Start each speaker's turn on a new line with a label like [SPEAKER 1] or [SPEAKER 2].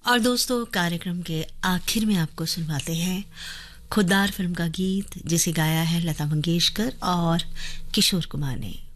[SPEAKER 1] और दोस्तों, कार्यक्रम के आखिर में आपको सुनवाते हैं खुद्दार फिल्म का गीत, जिसे गाया है लता मंगेशकर और किशोर कुमार ने।